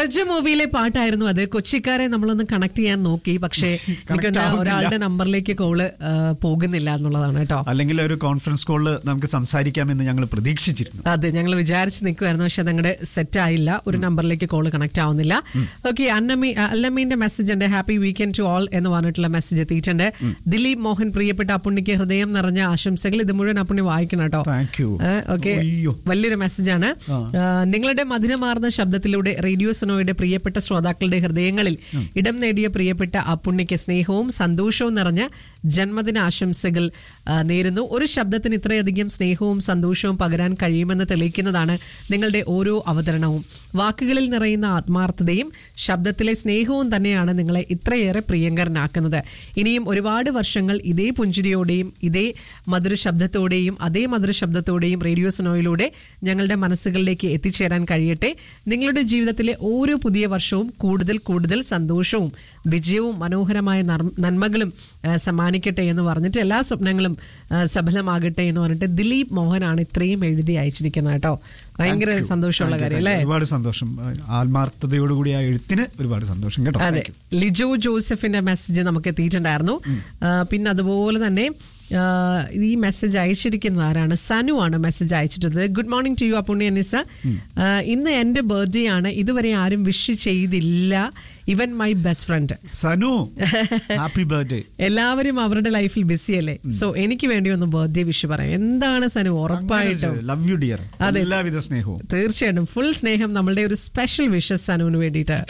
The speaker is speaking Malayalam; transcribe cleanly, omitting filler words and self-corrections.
പ്രജ മൂവിയിലെ പാട്ടായിരുന്നു അത്. കൊച്ചിക്കാരെ നമ്മളൊന്ന് കണക്ട് ചെയ്യാൻ നോക്കി, പക്ഷേ ഒരാളുടെ നമ്പറിലേക്ക് കോള് പോകുന്നില്ല എന്നുള്ളതാണ് കേട്ടോ. അല്ലെങ്കിൽ ഒരു കോൺഫറൻസ് കോളില് നമുക്ക് സംസാരിക്കാമെന്ന് ഞങ്ങൾ പ്രതീക്ഷിച്ചിരുന്നു. അതെ, ഞങ്ങൾ വിചാരിച്ച് നിൽക്കുമായിരുന്നു, പക്ഷെ അതങ്ങടെ സെറ്റ് ആയില്ല. ഒരു നമ്പറിലേക്ക് കോള് കണക്ട് ആവുന്നില്ല. ഓക്കെ, അല്ലമ്മീന്റെ മെസ്സേജ് ഉണ്ട്. ഹാപ്പി വീക്കെൻഡ് ടു ഓൾ എന്ന് പറഞ്ഞിട്ടുള്ള മെസ്സേജ് എത്തിയിട്ടുണ്ട്. ദിലീപ് മോഹൻ, പ്രിയപ്പെട്ട അപ്പുണ്ണിക്ക് ഹൃദയം നിറഞ്ഞ ആശംസകൾ. ഇത് മുഴുവൻ അപ്പുണ്ണി വായിക്കണം കേട്ടോ. ഓക്കെ, വലിയൊരു മെസ്സേജാണ്. നിങ്ങളുടെ മധുരമാർന്ന ശബ്ദത്തിലൂടെ റേഡിയോ സുനോയുടെ പ്രിയപ്പെട്ട ശ്രോതാക്കളുടെ ഹൃദയങ്ങളിൽ ഇടം നേടിയ പ്രിയപ്പെട്ട അപ്പുണ്ണിക്ക് സ്നേഹവും സന്തോഷവും നിറഞ്ഞ ജന്മദിന ആശംസകൾ നേരുന്നു. ഒരു ശബ്ദത്തിന് ഇത്രയധികം സ്നേഹവും സന്തോഷവും പകരാൻ കഴിയുമെന്ന് തെളിയിക്കുന്നതാണ് നിങ്ങളുടെ ഓരോ അവതരണവും. വാക്കുകളിൽ നിറയുന്ന ആത്മാർത്ഥതയും ശബ്ദത്തിലെ സ്നേഹവും തന്നെയാണ് നിങ്ങളെ ഇത്രയേറെ പ്രിയങ്കരനാക്കുന്നത്. ഇനിയും ഒരുപാട് വർഷങ്ങൾ ഇതേ പുഞ്ചിരിയോടെയും ഇതേ മധുര ശബ്ദത്തോടെയും അതേ മധുര ശബ്ദത്തോടെയും റേഡിയോ സുനോയിലൂടെ ഞങ്ങളുടെ മനസ്സുകളിലേക്ക് എത്തിച്ചേരാൻ കഴിയട്ടെ. നിങ്ങളുടെ ജീവിതത്തിലെ ഓരോ പുതിയ വർഷവും കൂടുതൽ കൂടുതൽ സന്തോഷവും വിജയവും മനോഹരമായ നന്മകളും സമ്മാനിക്കട്ടെ എന്ന് പറഞ്ഞിട്ട് എല്ലാ സ്വപ്നങ്ങളും സഫലമാകട്ടെ എന്ന് പറഞ്ഞിട്ട് ദിലീപ് മോഹനാണ് ഇത്രയും എഴുതി അയച്ചിരിക്കുന്നത് കേട്ടോ. ഭയങ്കര സന്തോഷമുള്ള കാര്യം അല്ലേ? ഒരുപാട് സന്തോഷം. ആത്മാർത്ഥതയോടുകൂടി ആ എഴുത്തിന് ഒരുപാട് സന്തോഷം കേട്ടോ. അതെ, ലിജോ ജോസഫിന്റെ മെസ്സേജ് നമുക്ക് എത്തിയിട്ടുണ്ടായിരുന്നു. പിന്നെ അതുപോലെ തന്നെ ഈ മെസ്സേജ് അയച്ചിരിക്കുന്ന ആരാണ്? സനു ആണ് message അയച്ചിട്ടുള്ളത്. Good morning to you Appunni Anisa. ഇന്ന് എന്റെ ബർത്ത്ഡേ ആണ്. ഇതുവരെ ആരും വിഷ് ചെയ്തില്ല, ഇവൻ my best friend. Sanu, happy birthday. എല്ലാവരും അവരുടെ ലൈഫിൽ ബിസി അല്ലേ? സോ എനിക്ക് വേണ്ടി ഒന്ന് ബർത്ത്ഡേ വിഷ് പറയാം. എന്താണ് സനു? ഉറപ്പായിട്ടും ലവ് യു ഡിയർ. എല്ലാവിധ സ്നേഹവും. തീർച്ചയായിട്ടും ഫുൾ സ്നേഹം. നമ്മളുടെ ഒരു സ്പെഷ്യൽ വിഷസ് സനുവിന് വേണ്ടിയിട്ട്.